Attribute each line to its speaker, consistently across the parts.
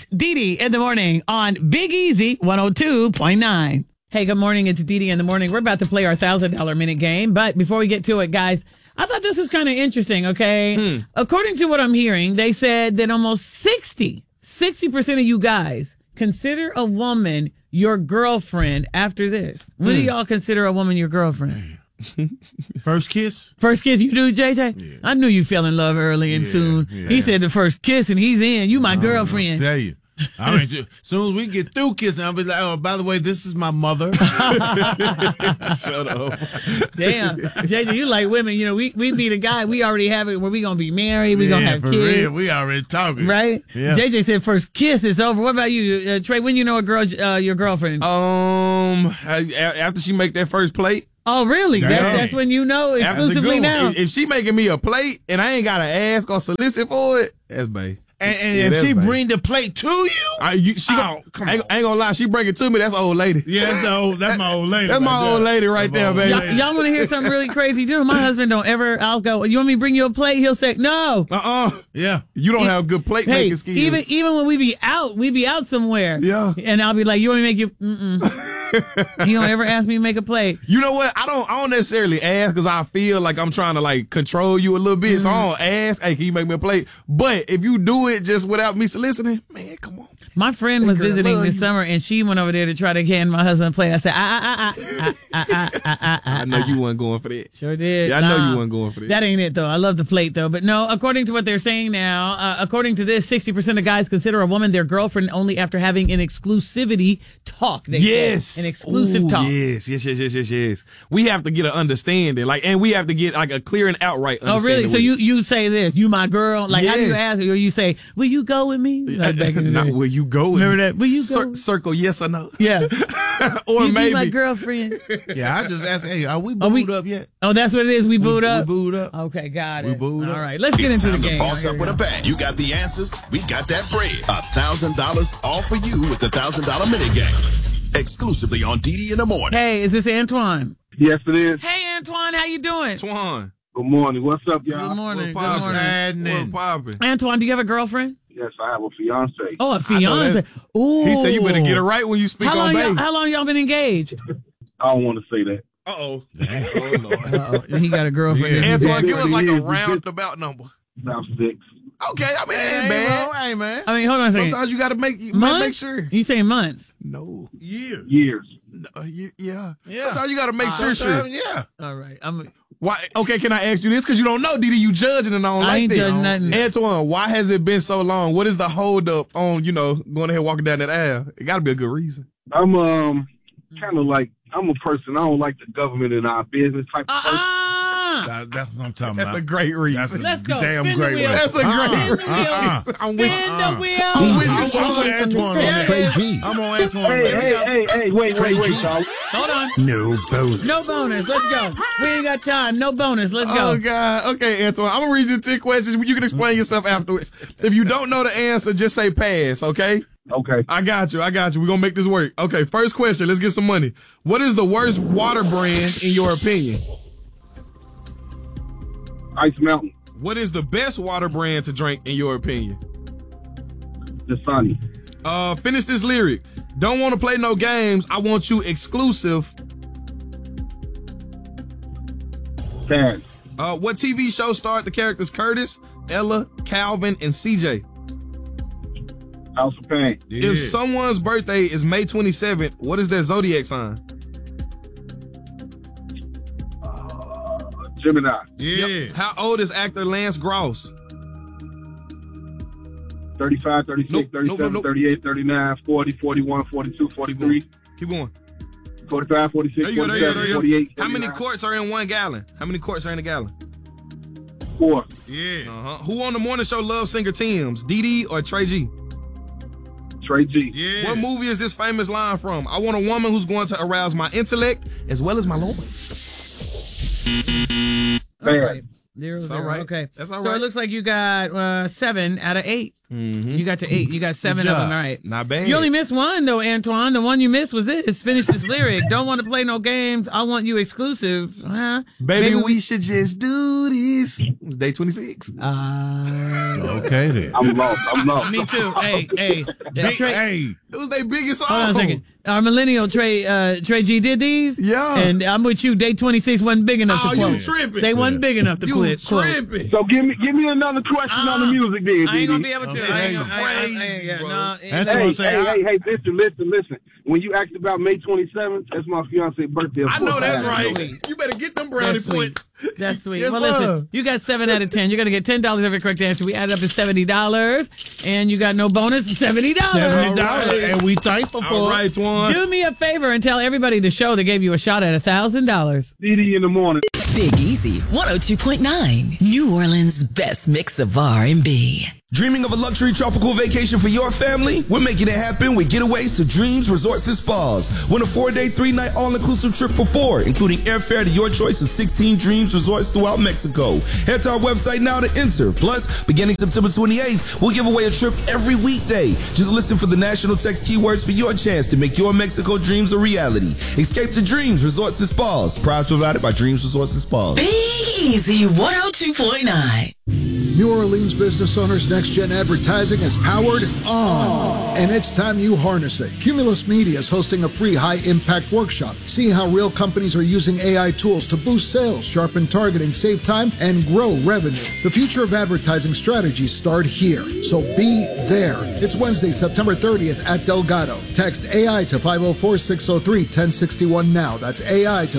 Speaker 1: It's Dee Dee in the morning on Big Easy 102.9. Hey, good morning. It's Dee Dee in the morning. We're about to play our $1,000 minute game. But before we get to it, guys, I thought this was kind of interesting, okay? According to what I'm hearing, they said that almost 60% of you guys consider a woman your girlfriend after this. When do y'all consider a woman your girlfriend?
Speaker 2: First kiss?
Speaker 1: First kiss, you do, JJ?
Speaker 2: Yeah.
Speaker 1: I knew you fell in love early and soon.
Speaker 2: Yeah.
Speaker 1: He said the first kiss and he's in. You my girlfriend.
Speaker 2: I'll tell you. I mean, as soon as we get through kissing, I'll be like, oh, by the way, this is my mother. Shut up.
Speaker 1: Damn. JJ, you like women. You know, we meet a guy, we already have it where we going to be married. We going to have
Speaker 2: for
Speaker 1: kids.
Speaker 2: real. We already talking.
Speaker 1: Right?
Speaker 2: Yeah.
Speaker 1: JJ said first kiss is over. What about you, Trey? When you know a girl, your girlfriend?
Speaker 3: After she make that first plate.
Speaker 1: Oh, really? That's when you know exclusively now.
Speaker 3: If she making me a plate and I ain't got to ask or solicit for it, that's bae.
Speaker 2: And if she bring the plate to you?
Speaker 3: I ain't gonna lie, she bring it to me, that's old lady.
Speaker 2: Yeah, that's my old lady.
Speaker 3: That's my old lady right there, baby.
Speaker 1: Y'all want to hear something really crazy too? My husband don't ever, I'll go, you want me to bring you a plate? He'll say, no.
Speaker 2: Yeah.
Speaker 3: You don't have good plate making skills.
Speaker 1: Even when we be out somewhere.
Speaker 3: Yeah.
Speaker 1: And I'll be like, you want me to make you, You don't ever ask me to make a plate.
Speaker 3: You know what? I don't necessarily ask because I feel like I'm trying to like control you a little bit. So I don't ask, hey, can you make me a plate? But if you do it just without me soliciting, man, come on.
Speaker 1: My friend was visiting this summer and she went over there to try to hand my husband a plate. I said,
Speaker 3: I know you weren't going for that.
Speaker 1: Sure did.
Speaker 3: Yeah, I know you weren't going for that.
Speaker 1: That ain't it though. I love the plate though. But no, according to what they're saying now, according to this, 60% of guys consider a woman their girlfriend only after having an exclusivity talk. Yes. An exclusive talk.
Speaker 3: Yes. We have to get an understanding, and we have to get like a clear and outright understanding.
Speaker 1: Oh, really? So you say this, you my girl? Like, how do you ask her? Or you say, will you go with me? Like back in the day.
Speaker 3: Will you go with
Speaker 1: Remember
Speaker 3: me?
Speaker 1: that? Will you go?
Speaker 3: Circle yes or no.
Speaker 1: Yeah.
Speaker 3: Or
Speaker 1: you
Speaker 3: maybe
Speaker 1: be my girlfriend.
Speaker 2: Yeah, I just asked, hey, are we booed up yet?
Speaker 1: Oh, that's what it is? We booed up?
Speaker 2: We booed up.
Speaker 1: Okay, got it.
Speaker 2: We booed up.
Speaker 1: All right, let's get into the game.
Speaker 4: Boss up with a bang. You got the answers. We got that bread. $1,000 all for you with the $1,000 minute game. Exclusively on Dee Dee in the morning.
Speaker 1: Hey, is this Antoine?
Speaker 5: Yes, it is.
Speaker 1: Hey, Antoine, how you doing?
Speaker 3: Antoine.
Speaker 5: Good morning. What's up, y'all?
Speaker 1: Good morning.
Speaker 3: What's poppin'?
Speaker 1: Antoine, do you have a girlfriend?
Speaker 5: Yes, I have a fiance.
Speaker 1: Oh, a fiance. Ooh.
Speaker 3: He said you better get it right when you speak on baby.
Speaker 1: How long y'all been engaged?
Speaker 5: I don't want to say that.
Speaker 3: Uh-oh.
Speaker 1: He got a girlfriend.
Speaker 3: Antoine, give us like a roundabout number.
Speaker 5: About 6.
Speaker 3: Okay, I mean, it ain't bad. Hey, man.
Speaker 1: I mean, hold on a second.
Speaker 3: Sometimes you got to make sure.
Speaker 1: You saying months?
Speaker 3: No.
Speaker 5: Years.
Speaker 3: No, yeah. Sometimes you got to make sure.
Speaker 2: Yeah.
Speaker 1: All right.
Speaker 3: Why? Okay, can I ask you this? Because you don't know, Dee Dee, you judging and I don't like
Speaker 1: ain't
Speaker 3: that.
Speaker 1: judging nothing.
Speaker 3: Antoine, why has it been so long? What is the hold up on, going ahead walking down that aisle? It got to be a good reason.
Speaker 5: I'm kind of like, I'm a person, I don't like the government in our business type of person.
Speaker 2: That's what I'm talking about.
Speaker 3: That's a great reason.
Speaker 1: Let's go.
Speaker 2: Damn
Speaker 1: Spin
Speaker 2: great
Speaker 1: the wheel.
Speaker 2: one.
Speaker 3: That's a great
Speaker 1: reason.
Speaker 3: I'm with
Speaker 1: Spin the wheel.
Speaker 2: I'm on Antoine on that.
Speaker 1: Trey
Speaker 2: G. I'm on Antoine.
Speaker 5: Hey, wait, y'all.
Speaker 1: Hold on.
Speaker 2: No bonus.
Speaker 1: No bonus. Let's go. We ain't got time. No bonus. Let's go.
Speaker 3: Oh, God. Okay, Antoine, I'm going to read you 10 questions. You can explain yourself afterwards. If you don't know the answer, just say pass, okay?
Speaker 5: Okay.
Speaker 3: I got you. We're going to make this work. Okay, first question. Let's get some money. What is the worst water brand in your opinion?
Speaker 5: Ice Mountain.
Speaker 3: What is the best water brand to drink in your opinion?
Speaker 5: Dasani.
Speaker 3: Finish this lyric. Don't want to play no games. I want you exclusive.
Speaker 5: Pass.
Speaker 3: What TV show starred the characters Curtis, Ella, Calvin, and CJ?
Speaker 5: House of Pain.
Speaker 2: Yeah.
Speaker 3: If someone's birthday is May 27th, what is their zodiac sign?
Speaker 5: Gemini.
Speaker 2: Yeah.
Speaker 3: Yep. How old is actor Lance Gross?
Speaker 5: 35, 36,
Speaker 3: Nope,
Speaker 5: 37,
Speaker 3: nope.
Speaker 5: 38, 39, 40, 41, 42, 43,
Speaker 3: Keep going.
Speaker 5: 45, 46,
Speaker 3: There you go,
Speaker 5: 47, 48,
Speaker 3: How many
Speaker 5: 49.
Speaker 3: quarts are in 1 gallon? How many quarts are in a gallon?
Speaker 5: 4.
Speaker 2: Yeah.
Speaker 3: Who on the morning show loves singer Tim's? Dee Dee or Trey G?
Speaker 5: Trey G.
Speaker 2: Yeah.
Speaker 3: What movie is this famous line from? I want a woman who's going to arouse my intellect as well as my loins.
Speaker 1: All right. 0-0.
Speaker 3: all right.
Speaker 1: Okay.
Speaker 3: That's all
Speaker 1: so
Speaker 3: right.
Speaker 1: it looks like you got 7 out of 8.
Speaker 3: Mm-hmm.
Speaker 1: You got to 8. You got 7 of them. All right.
Speaker 3: Not bad.
Speaker 1: You only missed one, though, Antoine. The one you missed was this. Finish this lyric. Don't want to play no games. I want you exclusive.
Speaker 3: Baby, we should just do this. It was day 26.
Speaker 2: Okay, then.
Speaker 5: I'm lost.
Speaker 1: Me too. Hey.
Speaker 2: Hey,
Speaker 3: It was their biggest song.
Speaker 1: Hold on a second. Our millennial Trey G did these.
Speaker 3: Yeah.
Speaker 1: And I'm with you. Day 26 wasn't big enough to quote.
Speaker 3: You tripping.
Speaker 1: They wasn't big enough to
Speaker 3: You
Speaker 1: quote.
Speaker 3: tripping.
Speaker 5: So give me another question on the music, then.
Speaker 1: I ain't gonna
Speaker 5: DD.
Speaker 1: be able to.
Speaker 2: Okay.
Speaker 1: I ain't gonna,
Speaker 3: Crazy,
Speaker 1: yeah,
Speaker 3: bro.
Speaker 1: no,
Speaker 5: Hey, listen. When you asked about May 27th, that's my fiance's birthday. Of
Speaker 3: I know
Speaker 5: course
Speaker 3: that's
Speaker 5: I asked.
Speaker 3: right. You better get them brownie
Speaker 1: That's sweet.
Speaker 3: points.
Speaker 1: That's sweet.
Speaker 3: Yes,
Speaker 1: well,
Speaker 3: sir.
Speaker 1: listen, you got 7 out of 10. You're going to get $10 every correct answer. We added up to $70, and you got no bonus, $70.
Speaker 2: $70, and we thankful for
Speaker 3: All
Speaker 2: it.
Speaker 3: right, Twan.
Speaker 1: Do me a favor and tell everybody the show that gave you a shot at $1,000.
Speaker 5: DD in the morning.
Speaker 6: Big Easy 102.9, New Orleans' best mix of R&B.
Speaker 7: Dreaming of a luxury tropical vacation for your family? We're making it happen with Getaways to Dreams Resorts and Spas. Win a 4-day, 3-night all-inclusive trip for 4, including airfare to your choice of 16 Dreams Resorts throughout Mexico. Head to our website now to enter. Plus, beginning September 28th, we'll give away a trip every weekday. Just listen for the national text keywords for your chance to make your Mexico dreams a reality. Escape to Dreams Resorts and Spas. Prize provided by Dreams Resorts and Spas.
Speaker 6: Big Easy 102.9.
Speaker 8: New Orleans business owners' next-gen advertising is powered on, and it's time you harness it. Cumulus Media is hosting a free high-impact workshop. See how real companies are using AI tools to boost sales, sharpen targeting, save time, and grow revenue. The future of advertising strategies start here, so be there. It's Wednesday, September 30th at Delgado. Text AI to 504-603-1061 now. That's AI to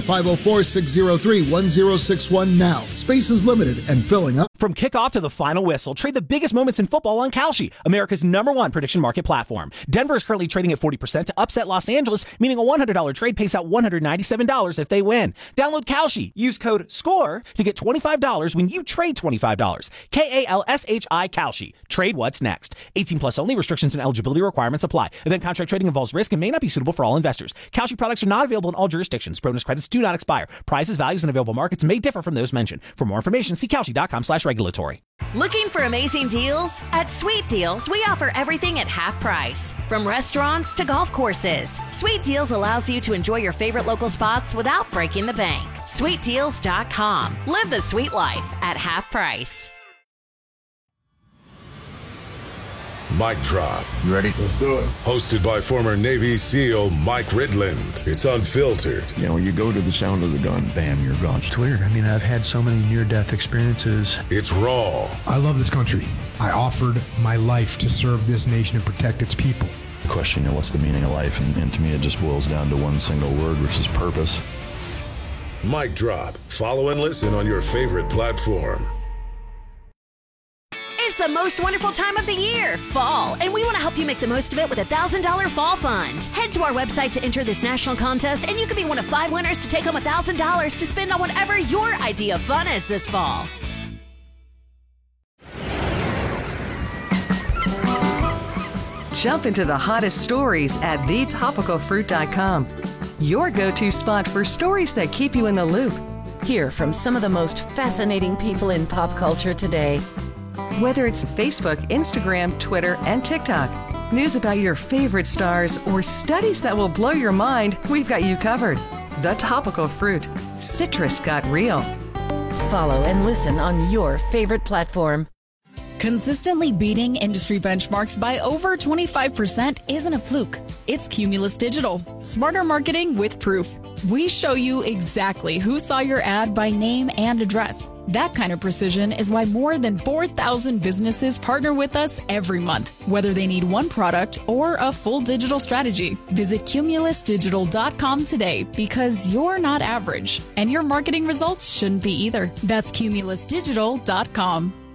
Speaker 8: 504-603-1061 now. Space is limited and filling up.
Speaker 9: From kickoff to the final whistle, trade the biggest moments in football on Kalshi, America's #1 prediction market platform. Denver is currently trading at 40% to upset Los Angeles, meaning a $100 trade pays out $197 if they win. Download Kalshi. Use code SCORE to get $25 when you trade $25. KALSHI Kalshi. Trade what's next. 18 plus only. Restrictions and eligibility requirements apply. Event contract trading involves risk and may not be suitable for all investors. Kalshi products are not available in all jurisdictions. Bonus credits do not expire. Prices, values, and available markets may differ from those mentioned. For more information, see Kalshi.com/regulatory.
Speaker 10: Looking for amazing deals? At Sweet Deals, we offer everything at half price. From restaurants to golf courses, Sweet Deals allows you to enjoy your favorite local spots without breaking the bank. SweetDeals.com. Live the sweet life at half price.
Speaker 11: Mic Drop.
Speaker 12: You ready? Let's do it.
Speaker 11: Hosted by former Navy SEAL Mike Ridland. It's unfiltered.
Speaker 12: You know, when you go to the sound of the gun, bam, you're gone. It's weird. I mean, I've had so many near-death experiences.
Speaker 11: It's raw.
Speaker 13: I love this country. I offered my life to serve this nation and protect its people.
Speaker 12: The question, you know, what's the meaning of life? And to me, it just boils down to one single word, which is purpose.
Speaker 11: Mic Drop. Follow and listen on your favorite platform.
Speaker 10: It's the most wonderful time of the year, fall, and we want to help you make the most of it with a $1,000 fall fund. Head to our website to enter this national contest, and you could be one of 5 winners to take home $1,000 to spend on whatever your idea of fun is this fall.
Speaker 14: Jump into the hottest stories at thetopicalfruit.com. Your go-to spot for stories that keep you in the loop.
Speaker 15: Hear from some of the most fascinating people in pop culture today.
Speaker 14: Whether it's Facebook, Instagram, Twitter, and TikTok, news about your favorite stars, or studies that will blow your mind, we've got you covered. The Topical Fruit. Citrus got real.
Speaker 15: Follow and listen on your favorite platform.
Speaker 16: Consistently beating industry benchmarks by over 25% isn't a fluke. It's Cumulus Digital. Smarter marketing with proof. We show you exactly who saw your ad by name and address. That kind of precision is why more than 4,000 businesses partner with us every month, whether they need one product or a full digital strategy. Visit cumulusdigital.com today because you're not average, and your marketing results shouldn't be either. That's cumulusdigital.com.